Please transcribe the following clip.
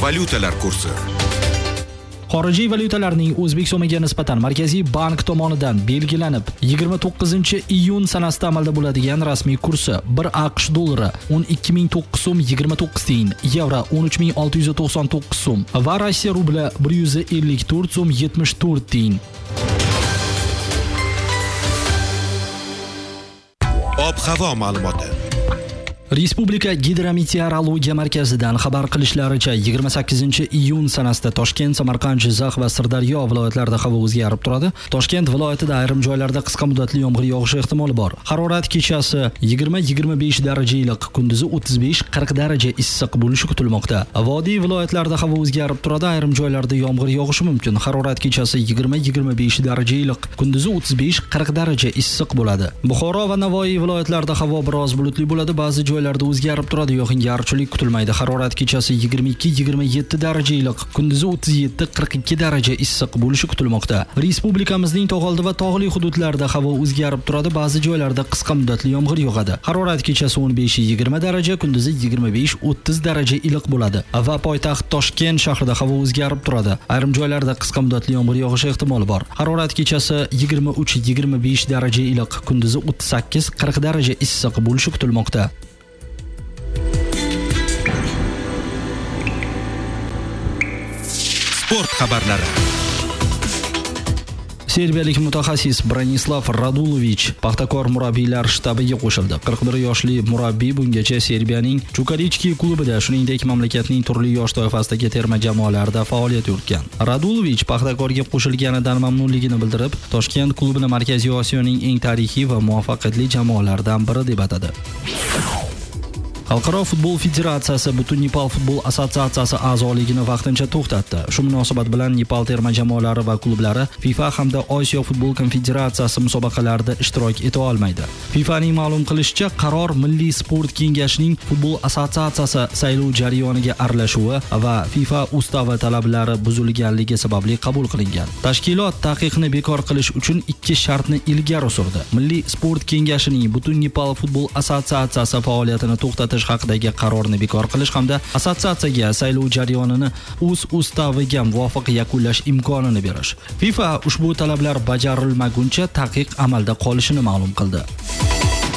Valyutalar kursi. Xorijiy valyutalarning O'zbek so'miga nisbatan Markaziy bank tomonidan belgilanib 29-iyun sanasida amalda bo'ladigan rasmiy kursi 1 AQSh dollari 12.900 so'm 29 tiyin, yevro 13.699 so'm va Rossiya rubli 154 so'm 74 tiyin. Ob-havo ma'lumoti. Respublika Gidrometeorologiya markazidan xabar qilishlaricha 28-iyun sanasida Toshkent, Samarqand, Jizzax va Sirdaryo viloyatlarida havo o'zgarib turadi. Toshkent viloyatida ayrim joylarda qisqa muddatli yomg'ir yog'ishi ehtimoli bor. Harorat kechasi 20-25 daraja iliq, kunduzi 35-40 daraja issiq bo'lishi kutilmoqda. Vodiy viloyatlarida havo o'zgarib turadi, ayrim joylarda yomg'ir yog'ishi mumkin. Harorat kechasi 20-25 daraja iliq, kunduzi 35-40 daraja issiq bo'ladi. Buxoro va Navoiy viloyatlarida havo biroz bulutli bo'ladi, ba'zi joylarda o'zgarib turadi, yog'ingarchilik kutilmaydi. Harorat kechasi 22-27 daraja iliq, kunduzi 37-42 daraja issiq bo'lishi kutilmoqda. Respublikamizning tog' oldi va tog'li hududlarida havo o'zgarib turadi, ba'zi joylarda qisqa muddatli yomg'ir yog'adi. Harorat kechasi 15-20 daraja, kunduzi 25-30 daraja iliq bo'ladi. Va poytaxt Toshkent shahrida havo o'zgarib turadi. Ayrim joylarda qisqa muddatli yomg'ir yog'ishi ehtimoli bor. Harorat kechasi 23-25 daraja iliq, kunduzi 38-40 daraja issiq bo'lishi kutilmoqda. Sport xabarlari. Serbiyalik mutaxassis Branislav Radulovich Paxtakor murabbiylar shtabiga qo'shildi. 41 yoshli murabbiy bungacha Serbiyaning Chukarichki klubida, shuningdek mamlakatning turli yosh toifasidagi terma jamoalarida faoliyat yuritgan. Radulovich Paxtakorga qo'shilganidan mamnunligini bildirib, Toshkent klubini Markaziy Osiyoning eng tarixiy va muvaffaqiyatli jamoalaridan biri deb atadi. Xalqaro futbol federatsiyasi butun Nepal futbol assotsiatsiyasi a'zoligini vaqtincha to'xtatdi. Shu munosabat bilan Nepal terma jamoalari va klublari FIFA hamda Osiyo futbol konfederatsiyasi musobaqalarida ishtirok eta olmaydi. FIFAning ma'lum qilishicha, qaror Milliy sport kengashining futbol assotsiatsiyasi saylov jarayoniga aralashuvi va FIFA ustavi talablari buzilganligi sababli qabul qilingan. Tashkilot taqiqni bekor qilish uchun 2 shartni ilgari surdi. Milliy sport kengashining butun Nepal futbol assotsiatsiyasi faoliyatini to'xtatish haqidagi qarorni bekor qilish hamda assotsiatsiyaga saylov jarayonini o'z ustaviga muvofiq yakunlash imkonini berish. FIFA ushbu talablar bajarilmaguncha taqiq amalda qolishini ma'lum qildi.